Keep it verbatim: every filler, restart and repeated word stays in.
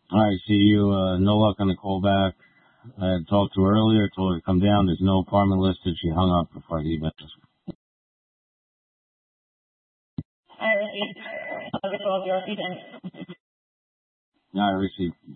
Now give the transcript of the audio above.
All right, see you. Uh, no luck on the call back. I had talked to her earlier, told her to come down. There's no apartment listed. She hung up before I leave it. I received. I received. Yeah, I received.